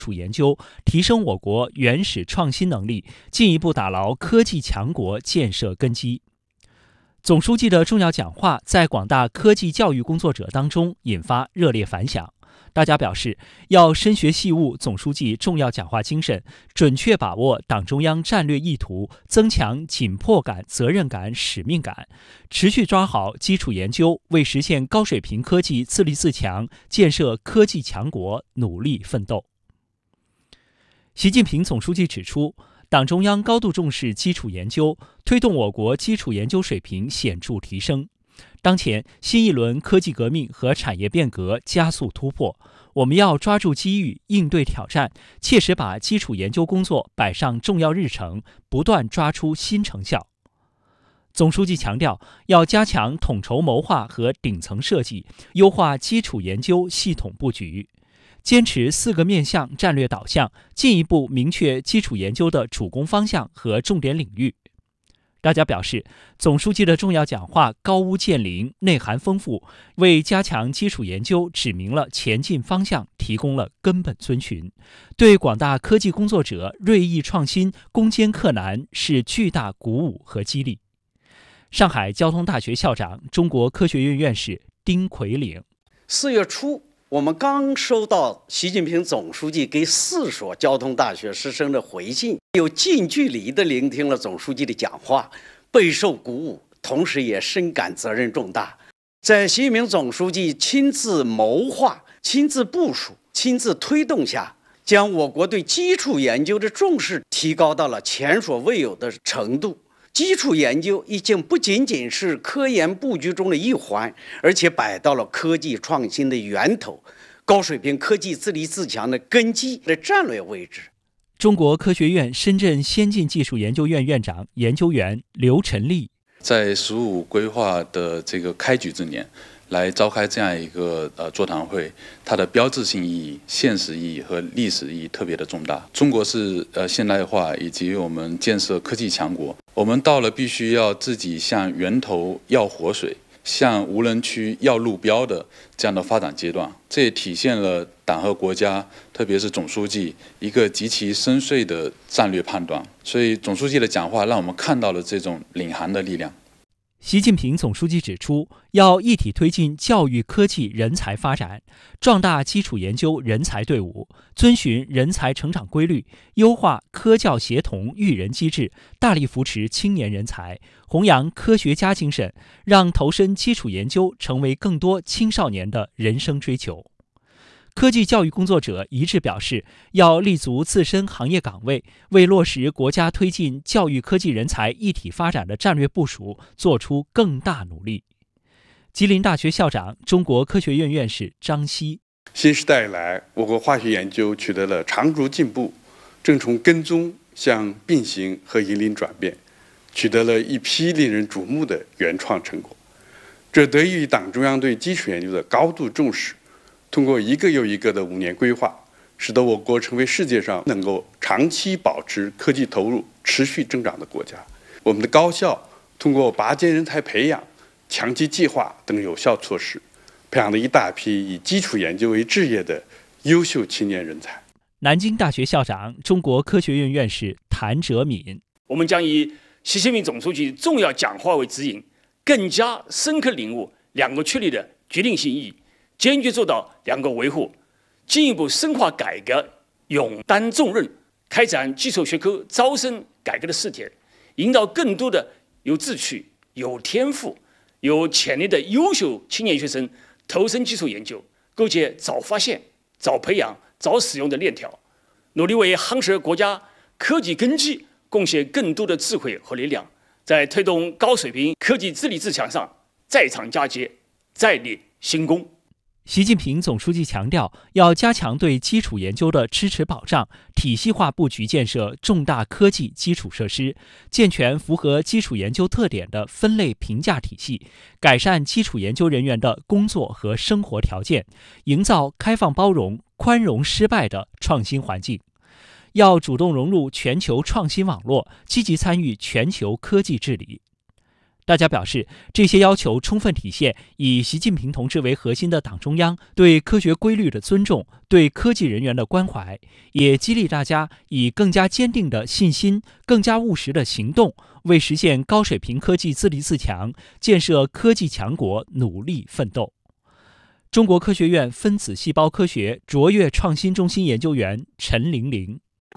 础研究，提升我国原始创新能力，进一步打牢科技强国建设根基。总书记的重要讲话在广大科技教育工作者当中引发热烈反响。大家表示，要深学细悟总书记重要讲话精神，准确把握党中央战略意图，增强紧迫感、责任感、使命感，持续抓好基础研究，为实现高水平科技自立自强、建设科技强国努力奋斗。习近平总书记指出，党中央高度重视基础研究，推动我国基础研究水平显著提升。当前新一轮科技革命和产业变革加速突破，我们要抓住机遇，应对挑战，切实把基础研究工作摆上重要日程，不断抓出新成效。总书记强调，要加强统筹谋划和顶层设计，优化基础研究系统布局，坚持4个面向战略导向，进一步明确基础研究的主攻方向和重点领域。大家表示，总书记的重要讲话高屋建瓴，内涵丰富，为加强基础研究指明了前进方向，提供了根本遵循，对广大科技工作者锐意创新、攻坚克难是巨大鼓舞和激励。上海交通大学校长、中国科学院院士丁奎岭 ：4月初，我们刚收到习近平总书记给4所交通大学师生的回信，有近距离地聆听了总书记的讲话，备受鼓舞，同时也深感责任重大。在习近平总书记亲自谋划、亲自部署、亲自推动下，将我国对基础研究的重视提高到了前所未有的程度。基础研究已经不仅仅是科研布局中的一环，而且摆到了科技创新的源头、高水平科技自立自强的根基的战略位置。 中国科学院深圳先进技术研究院院长、研究员刘晨立在“十五”规划的这个开局之年，来召开这样一个座谈会，它的标志性意义、现实意义和历史意义特别的重大。中国是现代化以及我们建设科技强国，我们到了必须要自己向源头要活水、向无人区要路标的这样的发展阶段。这也体现了党和国家，特别是总书记一个极其深邃的战略判断。所以总书记的讲话让我们看到了这种领航的力量。 习近平总书记指出，要一体推进教育科技人才发展，壮大基础研究人才队伍，遵循人才成长规律，优化科教协同育人机制，大力扶持青年人才，弘扬科学家精神，让投身基础研究成为更多青少年的人生追求。科技教育工作者一致表示，要立足自身行业岗位，为落实国家推进教育科技人才一体发展的战略部署做出更大努力。吉林大学校长、中国科学院院士张希： 新时代以来，我国化学研究取得了长足进步，正从跟踪向并行和引领转变，取得了一批令人瞩目的原创成果。这得益于党中央对基础研究的高度重视，通过一个又一个的5年规划，使得我国成为世界上能够长期保持科技投入持续增长的国家。我们的高校通过拔尖人才培养、强基计划等有效措施，培养了一大批以基础研究为置业的优秀青年人才。 南京大学校长、中国科学院院士谭哲敏： 我们将以习近平总书记重要讲话为指引，更加深刻领悟2个确立的决定性意义，坚决做到2个维护，进一步深化改革，勇担重任，开展基础学科招生改革的试点，引导更多的有志趣、有天赋、有潜力的优秀青年学生投身基础研究，构建早发现、早培养、早使用的链条，努力为夯实国家科技根基贡献更多的智慧和力量，在推动高水平科技自立自强上再创佳节，再立新功。 习近平总书记强调，要加强对基础研究的支持保障，体系化布局建设重大科技基础设施，健全符合基础研究特点的分类评价体系，改善基础研究人员的工作和生活条件，营造开放包容、宽容失败的创新环境。要主动融入全球创新网络，积极参与全球科技治理。 大家表示，这些要求充分体现以习近平同志为核心的党中央对科学规律的尊重，对科技人员的关怀，也激励大家以更加坚定的信心、更加务实的行动，为实现高水平科技自立自强、建设科技强国努力奋斗。中国科学院分子细胞科学卓越创新中心研究员陈玲玲。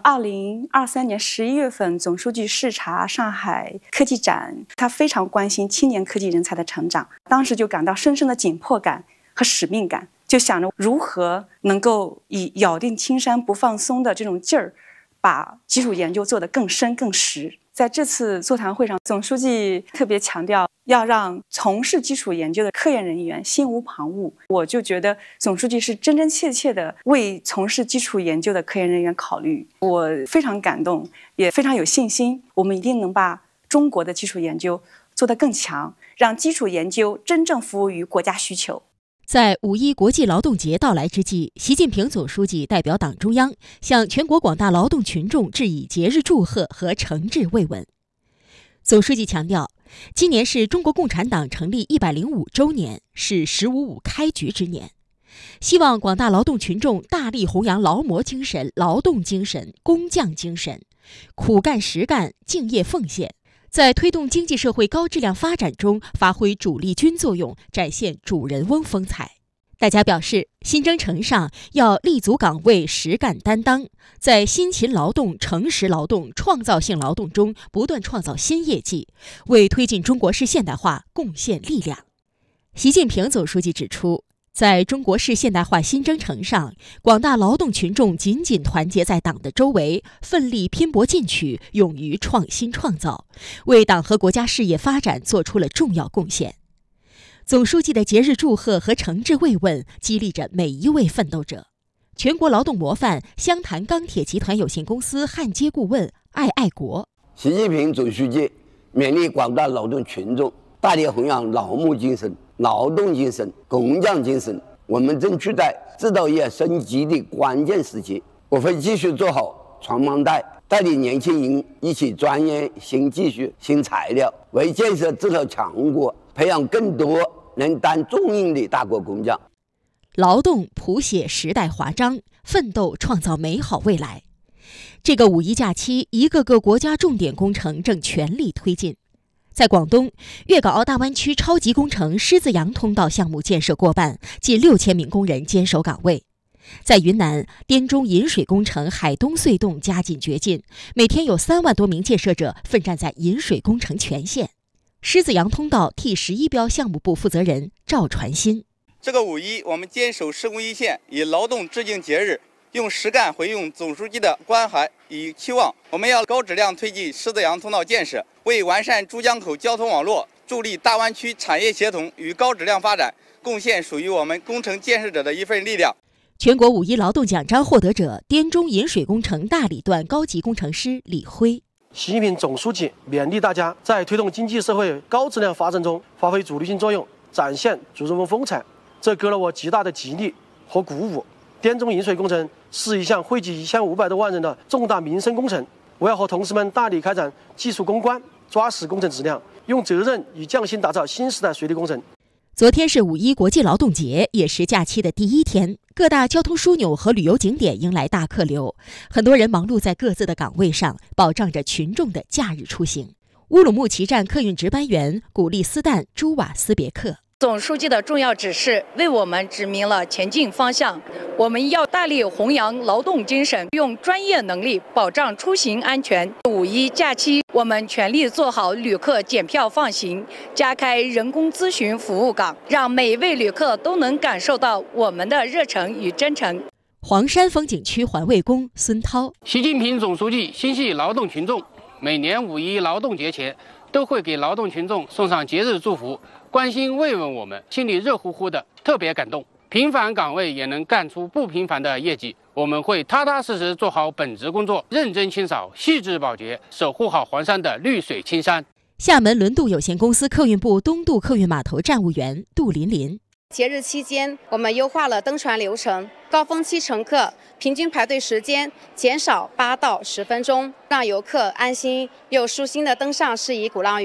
2023年11月份，总书记视察上海科技展，他非常关心青年科技人才的成长，当时就感到深深的紧迫感和使命感，就想着如何能够以咬定青山不放松的这种劲儿，把基础研究做得更深更实。在这次座谈会上，总书记特别强调要让从事基础研究的科研人员心无旁骛。我就觉得总书记是真真切切的为从事基础研究的科研人员考虑，我非常感动，也非常有信心，我们一定能把中国的基础研究做得更强，让基础研究真正服务于国家需求。 在5·1国际劳动节到来之际，习近平总书记代表党中央向全国广大劳动群众致以节日祝贺和诚挚慰问。总书记强调，今年是中国共产党成立105周年，是“15.5”开局之年，希望广大劳动群众大力弘扬劳模精神、劳动精神、工匠精神，苦干实干、敬业奉献，在推动经济社会高质量发展中发挥主力军作用，展现主人翁风采。大家表示，新征程上要立足岗位，实干担当，在辛勤劳动、诚实劳动、创造性劳动中不断创造新业绩，为推进中国式现代化贡献力量。习近平总书记指出，在中国式现代化新征程上，广大劳动群众紧紧团结在党的周围，奋力拼搏进取，勇于创新创造，为党和国家事业发展做出了重要贡献。总书记的节日祝贺和诚挚慰问激励着每一位奋斗者。全国劳动模范湘潭钢铁集团有限公司焊接顾问艾爱国。 习近平总书记勉励广大劳动群众大力弘扬劳模精神、劳动精神、工匠精神。我们正处在制造业升级的关键时期，我会继续做好传帮带，带领年轻人一起钻研新技术、新材料，为建设制造强国培养更多能担重任的大国工匠。 劳动谱写时代华章，奋斗创造美好未来。这个5·1假期，一个个国家重点工程正全力推进。在广东，粤港澳大湾区超级工程狮子洋通道项目建设过半，近6000名工人坚守岗位。在云南，滇中引水工程海东隧洞加紧掘进，每天有3万多名建设者奋战在引水工程全线。狮子洋通道 T11标项目部负责人赵传新： 这个5·1，我们坚守施工一线，以劳动致敬节日，用实干回应总书记的关怀与期望。我们要高质量推进狮子洋通道建设，为完善珠江口交通网络，助力大湾区产业协同与高质量发展，贡献属于我们工程建设者的一份力量。 全国5·1劳动奖章获得者滇中引水工程大理段高级工程师李辉。 习近平总书记勉励大家在推动经济社会高质量发展中发挥主力军作用，展现主人翁风采，这给了我极大的激励和鼓舞。滇中引水工程是一项惠及1500多万人的重大民生工程，我要和同事们大力开展技术攻关，抓实工程质量，用责任与匠心打造新时代水利工程。 昨天是5·1国际劳动节，也是假期的第一天，各大交通枢纽和旅游景点迎来大客流，很多人忙碌在各自的岗位上，保障着群众的假日出行。乌鲁木齐站客运值班员古利斯旦朱瓦斯别克： 总书记的重要指示为我们指明了前进方向，我们要大力弘扬劳动精神，用专业能力保障出行安全。5·1假期，我们全力做好旅客检票放行，加开人工咨询服务岗，让每一位旅客都能感受到我们的热诚与真诚。 黄山风景区环卫工孙涛： 习近平总书记心系劳动群众，每年5·1劳动节前都会给劳动群众送上节日祝福，关心慰问我们，心里热乎乎的，特别感动。平凡岗位也能干出不平凡的业绩，我们会踏踏实实做好本职工作，认真清扫，细致保洁，守护好黄山的绿水青山。 厦门轮渡有限公司客运部东渡客运码头站务员杜琳琳： 节日期间，我们优化了登船流程，高峰期乘客平均排队时间减少8到10分钟，让游客安心又舒心地登上适宜鼓浪屿。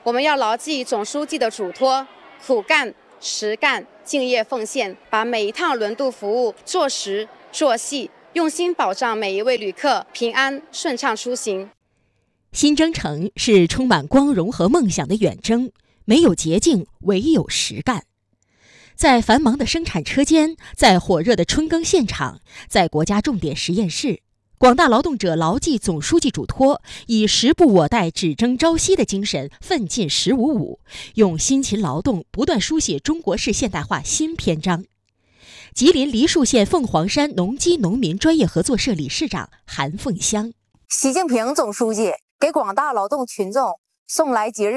我们要牢记总书记的嘱托，苦干、实干、敬业奉献，把每一趟轮渡服务做实做细，用心保障每一位旅客平安顺畅出行。 新征程是充满光荣和梦想的远征，没有捷径，唯有实干。在繁忙的生产车间，在火热的春耕现场，在国家重点实验室，广大劳动者牢记总书记嘱托，以时不我待、只争朝夕的精神奋进“1055”，用辛勤劳动不断书写中国式现代化新篇章。吉林梨树县凤凰山农机农民专业合作社理事长韩凤香： 习近平总书记给广大劳动群众送来节日